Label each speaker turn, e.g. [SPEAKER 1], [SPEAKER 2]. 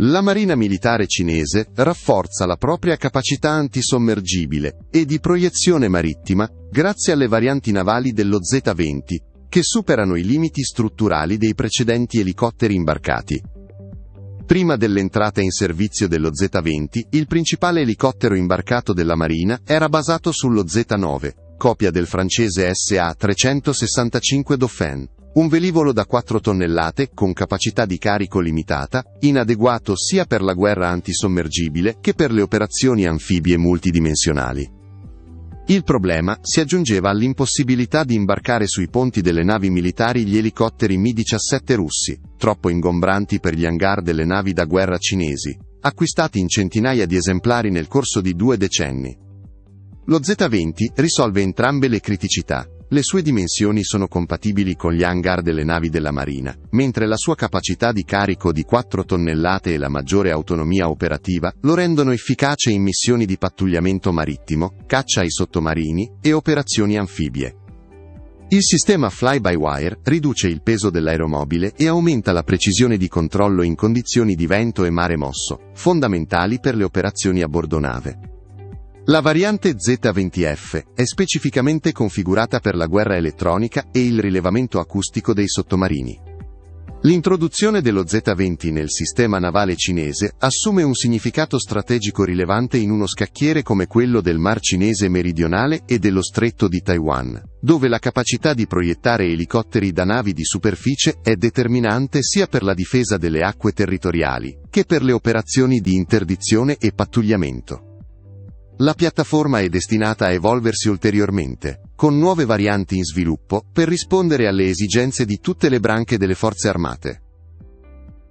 [SPEAKER 1] La Marina militare cinese rafforza la propria capacità antisommergibile e di proiezione marittima grazie alle varianti navali dello Z-20, che superano i limiti strutturali dei precedenti elicotteri imbarcati. Prima dell'entrata in servizio dello Z-20, il principale elicottero imbarcato della Marina era basato sullo Z-9, copia del francese SA-365 Dauphin. Un velivolo da 4 tonnellate, con capacità di carico limitata, inadeguato sia per la guerra antisommergibile che per le operazioni anfibie multidimensionali. Il problema si aggiungeva all'impossibilità di imbarcare sui ponti delle navi militari gli elicotteri Mi-17 russi, troppo ingombranti per gli hangar delle navi da guerra cinesi, acquistati in centinaia di esemplari nel corso di 2 decenni. Lo Z-20 risolve entrambe le criticità. Le sue dimensioni sono compatibili con gli hangar delle navi della Marina, mentre la sua capacità di carico di 4 tonnellate e la maggiore autonomia operativa lo rendono efficace in missioni di pattugliamento marittimo, caccia ai sottomarini e operazioni anfibie. Il sistema fly-by-wire riduce il peso dell'aeromobile e aumenta la precisione di controllo in condizioni di vento e mare mosso, fondamentali per le operazioni a bordo nave. La variante Z-20F è specificamente configurata per la guerra elettronica e il rilevamento acustico dei sottomarini. L'introduzione dello Z-20 nel sistema navale cinese assume un significato strategico rilevante in uno scacchiere come quello del Mar Cinese meridionale e dello Stretto di Taiwan, dove la capacità di proiettare elicotteri da navi di superficie è determinante sia per la difesa delle acque territoriali, che per le operazioni di interdizione e pattugliamento. La piattaforma è destinata a evolversi ulteriormente, con nuove varianti in sviluppo, per rispondere alle esigenze di tutte le branche delle forze armate.